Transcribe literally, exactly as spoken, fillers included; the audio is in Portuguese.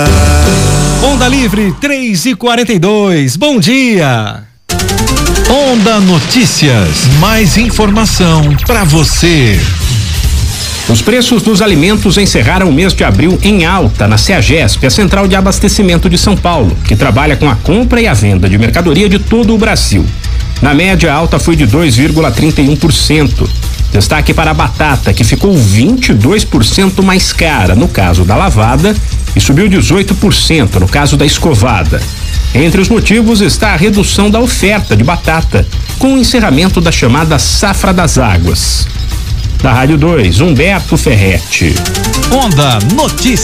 Onda Livre três e quarenta e dois. Bom dia. Onda Notícias. Mais informação para você. Os preços dos alimentos encerraram o mês de abril em alta na CEAGESP, a Central de Abastecimento de São Paulo, que trabalha com a compra e a venda de mercadoria de todo o Brasil. Na média, a alta foi de dois vírgula trinta e um por cento. Destaque para a batata, que ficou vinte e dois por cento mais cara no caso da lavada e subiu dezoito por cento no caso da escovada. Entre os motivos está a redução da oferta de batata, com o encerramento da chamada safra das águas. Da Rádio dois, Humberto Ferretti. Onda Notícias.